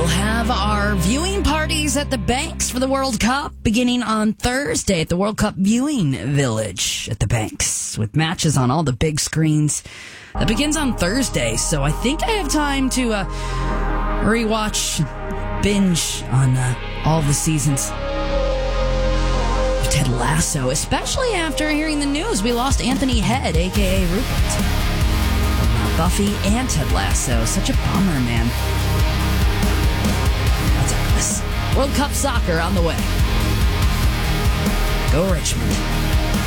have our viewing parties at the Banks for the World Cup beginning on Thursday at the World Cup Viewing Village at the Banks with matches on all the big screens. That begins on Thursday, so I think I have time to rewatch, binge on all the seasons of Ted Lasso, especially after hearing the news we lost Anthony Head, a.k.a. Rupert. Buffy and Ted Lasso. Such a bummer, man. Let's have this. World Cup soccer on the way. Go Richmond.